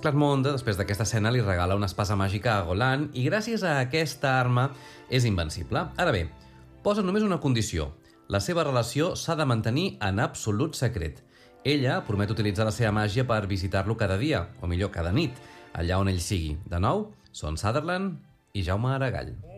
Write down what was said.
Claremont, després d'aquesta escena, li regala una espasa màgica a Golan i gràcies a aquesta arma és invencible. Ara bé, posa només una condició. La seva relació s'ha de mantenir en absolut secret. Ella promet utilitzar la seva màgia per visitar-lo cada dia, o millor, cada nit, allà on ell sigui. De nou, són Sutherland i Jaume Aragall.